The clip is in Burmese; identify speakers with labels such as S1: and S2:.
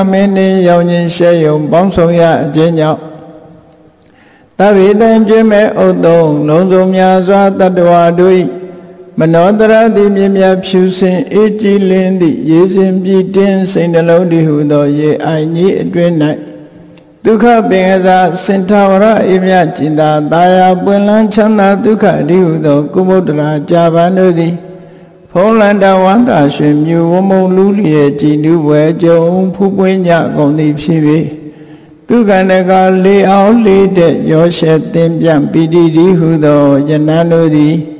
S1: မင်းနှင့်ရောင်ခြင်းရှဲယုံပေါင်းဆောင်ရအခြင်းကြောင့်သဗ္ဗေတံကျွေးမဲ့ဥသုံးလုံးစုံများစွာတတ္တဝါတို့မနောတရတိမြင်မြဖြူစင်အေးကြည်လင်းသည့်ရေစင်ပြည့်တင်းစိတ်နှလုံးတည်ဟုသောရေအိုင်ကြီးအတွင်း၌ဒုက္ခပင်ကစားစင်ထဝရအေမြကျင်သာတာယာပွင့်လန်းချမ်းသာဒုက္ခတည်ဟုသောကုမုဒ္ဒရာကြာပန်တို့သည်ဖုံးလန္တဝန္တာရွှင်မြူဝမုံလူလျက်ကြည်နူးပွဲကြုံဖူးပွင့်ကြကုန်သည်ဖြစ်၍ဒုက္ခနကလေအောင်လေးတဲ့ရောရှက်သင်ပြန့်ပီတိတည်ဟုသောယနန်တို့သည်